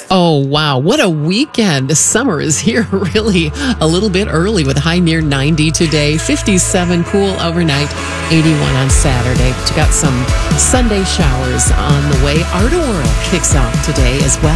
Oh, wow. What a weekend. The summer is here really a little bit early with a high near 90 today, 57 cool overnight, 81 on Saturday. But you got some Sunday showers on the way. Art Oral kicks off today as well.